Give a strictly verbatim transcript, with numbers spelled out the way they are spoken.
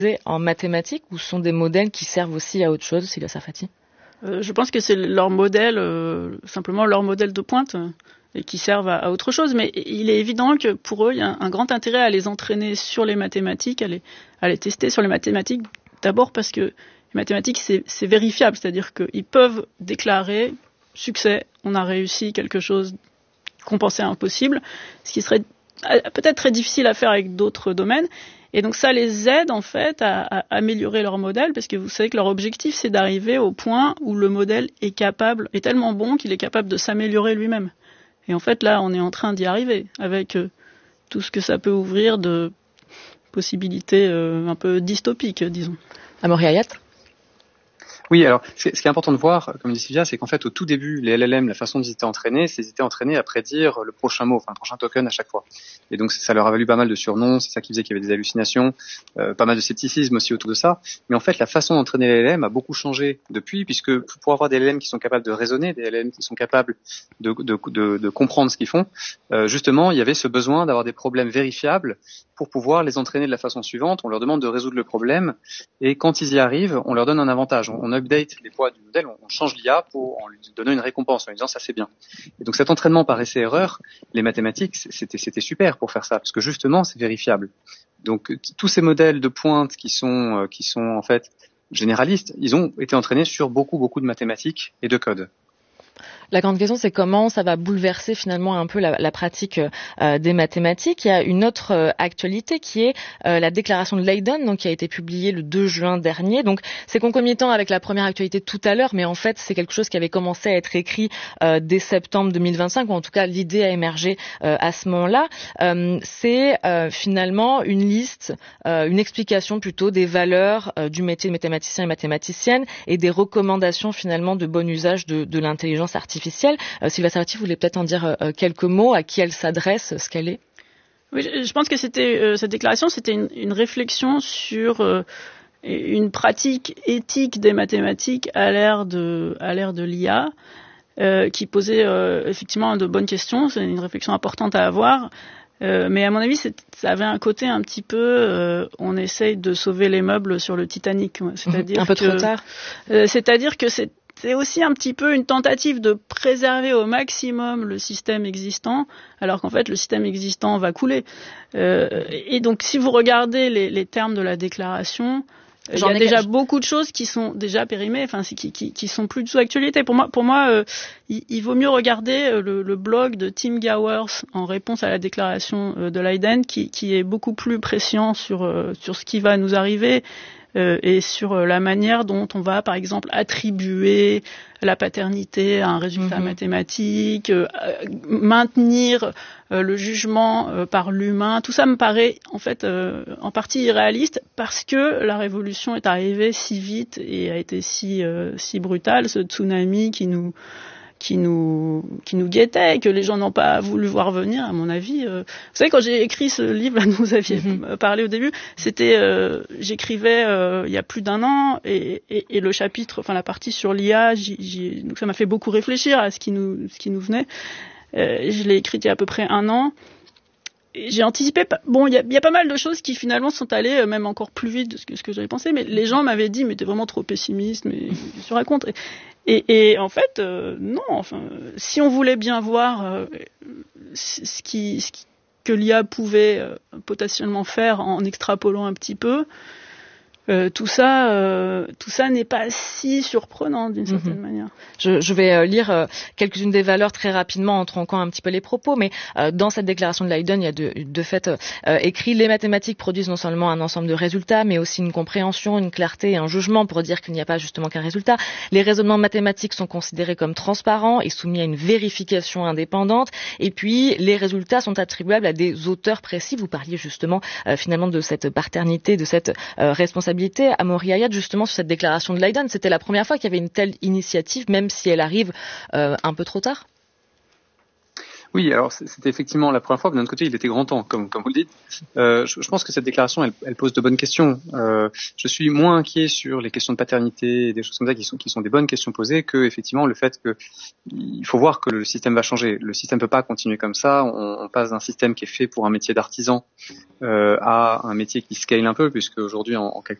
en mathématiques ou ce sont des modèles qui servent aussi à autre chose, Sylvia Sarfati? euh, Je pense que c'est leur modèle, euh, simplement leur modèle de pointe, euh, et qui servent à, à autre chose. Mais il est évident que pour eux, il y a un, un grand intérêt à les entraîner sur les mathématiques, à les, à les tester sur les mathématiques. D'abord parce que les mathématiques, c'est, c'est vérifiable, c'est-à-dire qu'ils peuvent déclarer succès, on a réussi quelque chose qu'on pensait impossible, ce qui serait peut-être très difficile à faire avec d'autres domaines. Et donc ça les aide en fait à, à améliorer leur modèle, parce que vous savez que leur objectif, c'est d'arriver au point où le modèle est capable, est tellement bon qu'il est capable de s'améliorer lui-même. Et en fait là, on est en train d'y arriver avec euh, tout ce que ça peut ouvrir de possibilités euh, un peu dystopiques, disons. Amaury Hayat? Oui, alors ce qui est important de voir, comme dit Sylvia, c'est qu'en fait au tout début, les L L M, la façon dont ils étaient entraînés, c'est qu'ils étaient entraînés à prédire le prochain mot, enfin le prochain token à chaque fois. Et donc ça leur a valu pas mal de surnoms, c'est ça qui faisait qu'il y avait des hallucinations, euh, pas mal de scepticisme aussi autour de ça. Mais en fait, la façon d'entraîner les L L M a beaucoup changé depuis, puisque pour avoir des L L M qui sont capables de raisonner, des L L M qui sont capables de, de, de, de comprendre ce qu'ils font, euh, justement, il y avait ce besoin d'avoir des problèmes vérifiables pour pouvoir les entraîner de la façon suivante. On leur demande de résoudre le problème, et quand ils y arrivent, on leur donne un avantage. On, on update les poids du modèle, on, on change l'I A pour en lui donnant une récompense, en lui disant ça c'est bien. Et donc cet entraînement par essai-erreur, les mathématiques, c'était, c'était super pour faire ça, parce que justement c'est vérifiable. Donc t- tous ces modèles de pointe qui sont, euh, qui sont en fait généralistes, ils ont été entraînés sur beaucoup beaucoup de mathématiques et de code. La grande question, c'est comment ça va bouleverser finalement un peu la, la pratique euh, des mathématiques. Il y a une autre euh, actualité qui est euh, la déclaration de Leiden, donc qui a été publiée le deux juin dernier. Donc c'est concomitant avec la première actualité de tout à l'heure, mais en fait c'est quelque chose qui avait commencé à être écrit euh, dès septembre deux mille vingt-cinq, ou en tout cas l'idée a émergé euh, à ce moment-là. Euh, c'est euh, finalement une liste, euh, une explication plutôt des valeurs euh, du métier de mathématicien et mathématicienne et des recommandations finalement de bon usage de, de l'intelligence artificielle. Euh, Sylvia Sarfati, vous voulez peut-être en dire euh, quelques mots, à qui elle s'adresse, ce qu'elle est? Oui, je pense que c'était euh, cette déclaration, c'était une, une réflexion sur euh, une pratique éthique des mathématiques à l'ère de à l'ère de l'I A, euh, qui posait euh, effectivement de bonnes questions. C'est une réflexion importante à avoir. Euh, mais à mon avis, c'est, ça avait un côté un petit peu, euh, on essaye de sauver les meubles sur le Titanic, c'est-à-dire un peu que, trop tard. Euh, c'est-à-dire que c'est C'est aussi un petit peu une tentative de préserver au maximum le système existant, alors qu'en fait le système existant va couler. Euh, et donc si vous regardez les, les termes de la déclaration, il y a déjà quelque... beaucoup de choses qui sont déjà périmées, enfin qui, qui, qui sont plus du tout d'actualité. Pour moi, pour moi, euh, il, il vaut mieux regarder le, le blog de Tim Gowers en réponse à la déclaration de Leiden, qui, qui est beaucoup plus prescient sur euh, sur ce qui va nous arriver. Euh, et sur euh, la manière dont on va, par exemple, attribuer la paternité à un résultat mmh. mathématique, euh, maintenir euh, le jugement euh, par l'humain. Tout ça me paraît, en fait, euh, en partie irréaliste parce que la révolution est arrivée si vite et a été si, euh, si brutale, ce tsunami qui nous... qui nous qui nous guettait et que les gens n'ont pas voulu voir venir, à mon avis. Euh... Vous savez, quand j'ai écrit ce livre, là, vous aviez mm-hmm. parlé au début, c'était euh, j'écrivais euh, il y a plus d'un an et, et, et le chapitre, enfin la partie sur l'I A, j'y, j'y... donc ça m'a fait beaucoup réfléchir à ce qui nous ce qui nous venait. Euh, je l'ai écrite il y a à peu près un an. Et j'ai anticipé, bon, il y a, y a pas mal de choses qui finalement sont allées euh, même encore plus vite de ce que, ce que j'avais pensé, mais les gens m'avaient dit, mais t'es vraiment trop pessimiste, mais je te raconte. Et, et, et en fait, euh, non, enfin, si on voulait bien voir euh, ce, qui, ce qui, que l'I A pouvait euh, potentiellement faire en extrapolant un petit peu, Euh, tout ça, euh, tout ça n'est pas si surprenant d'une certaine mmh. manière. Je, je vais euh, lire euh, quelques-unes des valeurs très rapidement en tronquant un petit peu les propos, mais euh, dans cette déclaration de Leiden, il y a de, de fait euh, écrit: les mathématiques produisent non seulement un ensemble de résultats, mais aussi une compréhension, une clarté et un jugement pour dire qu'il n'y a pas justement qu'un résultat. Les raisonnements mathématiques sont considérés comme transparents et soumis à une vérification indépendante. Et puis, les résultats sont attribuables à des auteurs précis. Vous parliez justement euh, finalement de cette paternité, de cette euh, responsabilité. Amaury Hayat, justement, sur cette déclaration de Leiden, c'était la première fois qu'il y avait une telle initiative, même si elle arrive euh, un peu trop tard? Oui, alors c'était effectivement la première fois, mais d'un autre côté, il était grand temps, comme, comme vous le dites. Euh, je, je pense que cette déclaration, elle, elle pose de bonnes questions. Euh, je suis moins inquiet sur les questions de paternité et des choses comme ça qui sont, qui sont des bonnes questions posées que effectivement le fait que il faut voir que le système va changer. Le système peut pas continuer comme ça. On, on passe d'un système qui est fait pour un métier d'artisan euh, à un métier qui scale un peu, puisque aujourd'hui en, en quelques